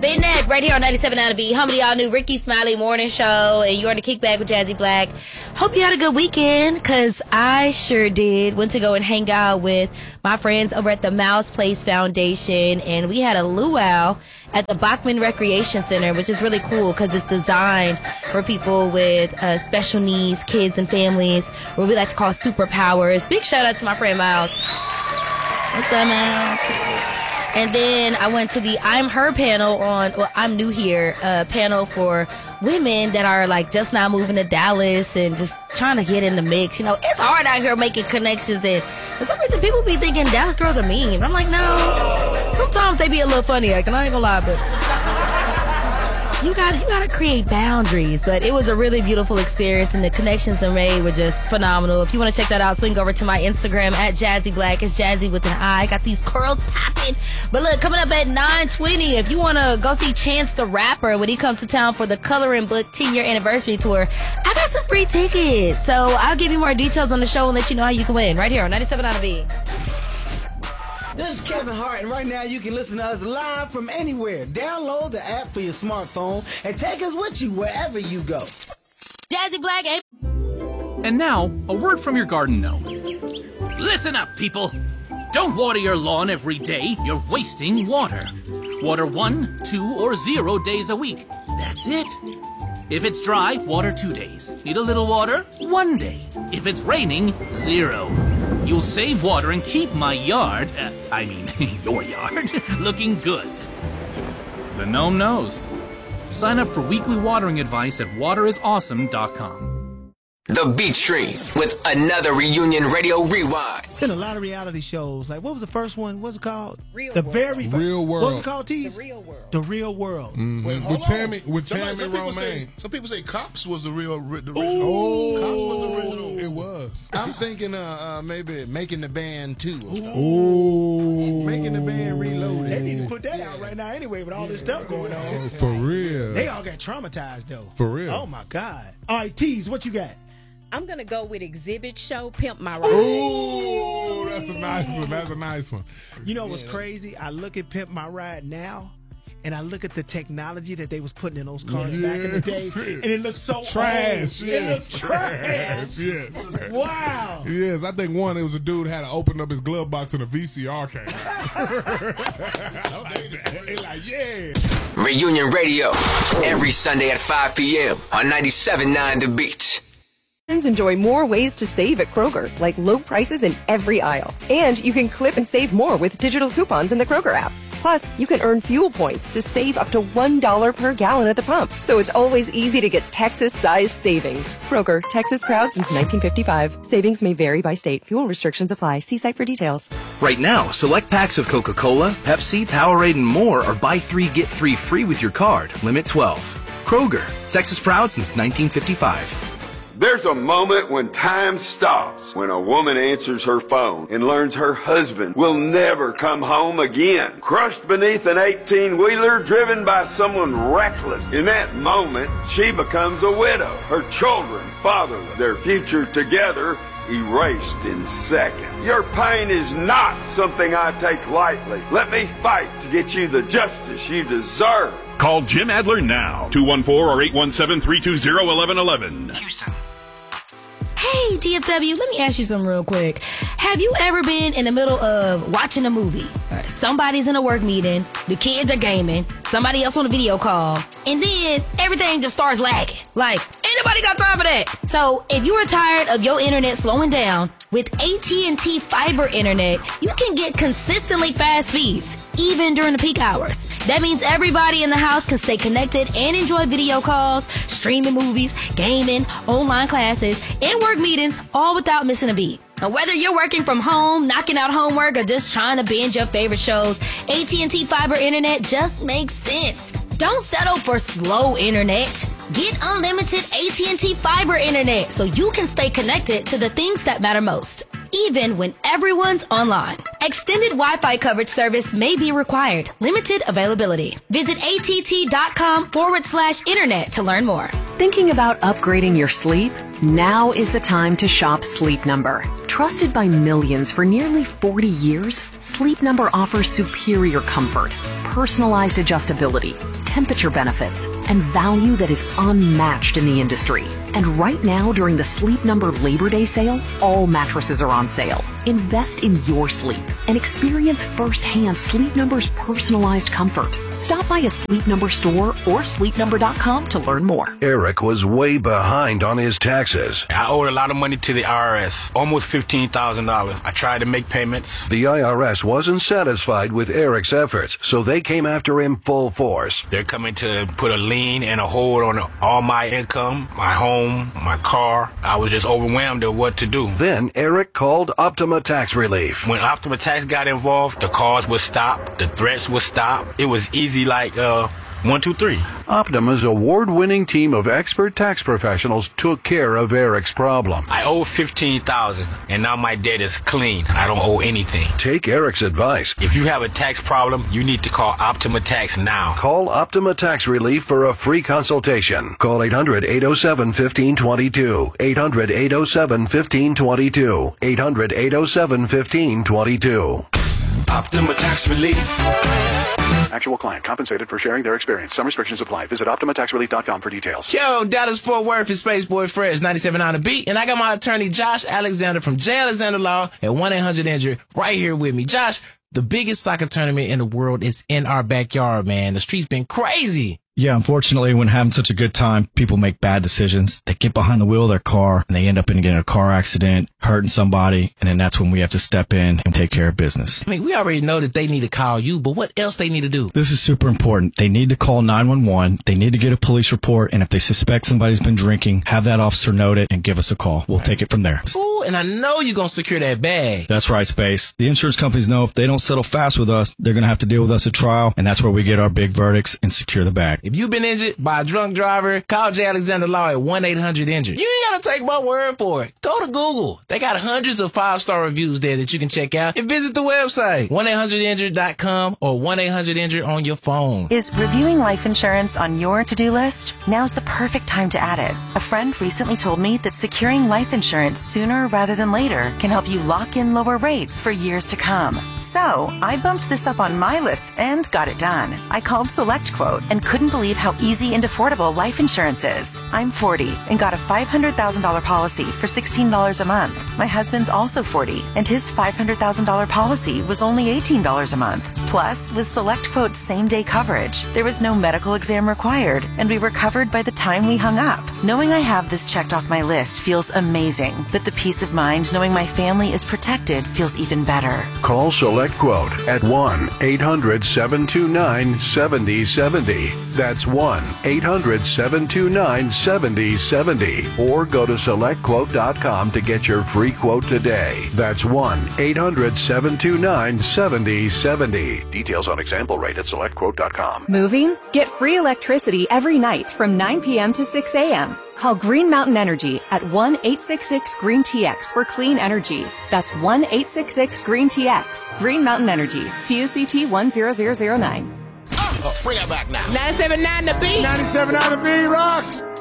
Spin that right here on 97.9 The Beat. How many of y'all knew Ricky Smiley Morning Show and you're on the Kickback with Jazzy Black? Hope you had a good weekend, because I sure did. Went to go and hang out with my friends over at the Mouse Place Foundation, and we had a luau at the Bachman Recreation Center, which is really cool because it's designed for people with special needs, kids and families, what we like to call superpowers. Big shout out to my friend Miles. What's up, Miles? And then I went to the I'm Her panel on, well, I'm new here, panel for women that are like just now moving to Dallas and just trying to get in the mix. You know, it's hard out here making connections, and for some reason people be thinking Dallas girls are mean. I'm like, no, sometimes they be a little funny acting, I ain't gonna lie, but you gotta create boundaries. But it was a really beautiful experience, and the connections I made were just phenomenal. If you want to check that out, swing over to my Instagram at Jazzy Black. It's Jazzy with an I. Got these curls popping. But look, coming up at 9:20, if you want to go see Chance the Rapper when he comes to town for the Coloring Book 10-year anniversary tour, I got some free tickets. So I'll give you more details on the show and let you know how you can win right here on 97.9 The Beat. This is Kevin Hart, and right now you can listen to us live from anywhere. Download the app for your smartphone and take us with you wherever you go. Jazzy Black. And now, a word from your garden gnome. Listen up, people. Don't water your lawn every day. You're wasting water. Water 1, 2, or 0 days a week. That's it. If it's dry, water 2 days. Need a little water? 1 day. If it's raining, 0. You'll save water and keep my yard, your yard, looking good. The gnome knows. Sign up for weekly watering advice at waterisawesome.com. The Beat Stream with another Reunion Radio Rewind. Been a lot of reality shows. Like, what was the first one? What's it called? Real the World. very Real World. What was it called, Tease? The Real World. The Real World. Mm-hmm. Wait, with Tammy Romaine. Some people say Cops was the original. Oh, Cops was the original. It was. I'm thinking maybe Making the Band 2 or something. Oh, Making the Band Reloaded. They need to put that out right now anyway with all this stuff going on. For real. They all got traumatized, though. For real. Oh, my God. All right, Tease, what you got? I'm going to go with Exhibit Show, Pimp My Ride. Oh, that's a nice one. That's a nice one. You know what's crazy? I look at Pimp My Ride now, and I look at the technology that they was putting in those cars back in the day, and it looks so trash. Old. Yes. It looks trash. Yes. Wow. Yes, I think it was a dude had to open up his glove box and a VCR came out. Like, yeah. Reunion Radio, every Sunday at 5 p.m. on 97.9 The Beat. Enjoy more ways to save at Kroger, like low prices in every aisle. And you can clip and save more with digital coupons in the Kroger app. Plus, you can earn fuel points to save up to $1 per gallon at the pump. So it's always easy to get Texas-sized savings. Kroger, Texas proud since 1955. Savings may vary by state. Fuel restrictions apply. See site for details. Right now, select packs of Coca-Cola, Pepsi, Powerade, and more are buy 3, get 3 free with your card. Limit 12. Kroger, Texas proud since 1955. There's a moment when time stops, when a woman answers her phone and learns her husband will never come home again. Crushed beneath an 18-wheeler driven by someone reckless. In that moment, she becomes a widow. Her children fatherless. Their future together erased in seconds. Your pain is not something I take lightly. Let me fight to get you the justice you deserve. Call Jim Adler now. 214 or 817-320-1111. Houston. Hey, DFW, let me ask you something real quick. Have you ever been in the middle of watching a movie? Somebody's in a work meeting, the kids are gaming, somebody else on a video call, and then everything just starts lagging. Like, ain't nobody got time for that. So, if you are tired of your internet slowing down, with AT&T Fiber Internet, you can get consistently fast speeds, even during the peak hours. That means everybody in the house can stay connected and enjoy video calls, streaming movies, gaming, online classes, and work meetings, all without missing a beat. Now, whether you're working from home, knocking out homework, or just trying to binge your favorite shows, AT&T Fiber Internet just makes sense. Don't settle for slow internet. Get unlimited AT&T Fiber Internet so you can stay connected to the things that matter most, even when everyone's online. Extended Wi-Fi coverage service may be required. Limited availability. Visit att.com/internet to learn more. Thinking about upgrading your sleep? Now is the time to shop Sleep Number. Trusted by millions for nearly 40 years, Sleep Number offers superior comfort, personalized adjustability, temperature benefits, and value that is unmatched in the industry. And right now, during the Sleep Number Labor Day sale, all mattresses are on sale. Invest in your sleep and experience firsthand Sleep Number's personalized comfort. Stop by a Sleep Number store or sleepnumber.com to learn more. Eric was way behind on his taxes. I owed a lot of money to the IRS, almost $15,000. I tried to make payments. The IRS wasn't satisfied with Eric's efforts, so they came after him full force. They're coming to put a lien and a hold on all my income, my home, my car. I was just overwhelmed at what to do. Then Eric called Optima Tax Relief. When Optima Tax got involved, the calls would stop, the threats would stop. It was easy like 1, 2, 3. Optima's award-winning team of expert tax professionals took care of Eric's problem. I owe $15,000, and now my debt is clean. I don't owe anything. Take Eric's advice. If you have a tax problem, you need to call Optima Tax now. Call Optima Tax Relief for a free consultation. Call 800-807-1522. 800-807-1522. 800-807-1522. Optima Tax Relief. Actual client compensated for sharing their experience. Some restrictions apply. Visit OptimaTaxRelief.com for details. Yo, Dallas Fort Worth is Spaceboy Fred's 97 on the beat, and I got my attorney Josh Alexander from J. Alexander Law at 1-800-INJURED right here with me. Josh, the biggest soccer tournament in the world is in our backyard, man. The street's been crazy. Yeah, unfortunately, when having such a good time, people make bad decisions. They get behind the wheel of their car, and they end up in getting a car accident, hurting somebody, and then that's when we have to step in and take care of business. I mean, we already know that they need to call you, but what else they need to do? This is super important. They need to call 911. They need to get a police report, and if they suspect somebody's been drinking, have that officer note it and give us a call. We'll take it from there. Ooh, and I know you're going to secure that bag. That's right, Space. The insurance companies know if they don't settle fast with us, they're going to have to deal with us at trial, and that's where we get our big verdicts and secure the bag. If you've been injured by a drunk driver, call J. Alexander Law at 1-800-INJURED. You ain't got to take my word for it. Go to Google. They got hundreds of 5-star reviews there that you can check out, and visit the website, 1-800-INJURED.com or 1-800-INJURED on your phone. Is reviewing life insurance on your to-do list? Now's the perfect time to add it. A friend recently told me that securing life insurance sooner rather than later can help you lock in lower rates for years to come. So, I bumped this up on my list and got it done. I called SelectQuote and couldn't believe how easy and affordable life insurance is. I'm 40 and got a $500,000 policy for $16 a month. My husband's also 40 and his $500,000 policy was only $18 a month. Plus, with SelectQuote's same-day coverage, there was no medical exam required and we were covered by the time we hung up. Knowing I have this checked off my list feels amazing, but the peace of mind knowing my family is protected feels even better. Call SelectQuote at 1-800-729-7070. That's 1-800-729-7070. Or go to SelectQuote.com to get your free quote today. That's 1-800-729-7070. Details on example rate at SelectQuote.com. Moving? Get free electricity every night from 9 p.m. to 6 a.m. Call Green Mountain Energy at 1-866-GREEN-TX for clean energy. That's 1-866-GREEN-TX. Green Mountain Energy. PUCT 10009. Bring it back now. 97.9 The Beat. 97.9 The Beat rocks.